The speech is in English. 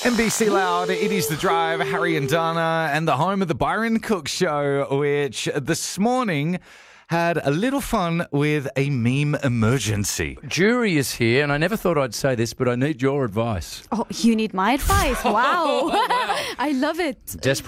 NBC Loud, it is The Drive, Harry and Dana, and the home of the Byron Cook Show, which this morning had a little fun with a meme emergency. Jury is here, and I never thought I'd say this, but I need your advice. Oh, you need my advice. Wow. I love it. Desperate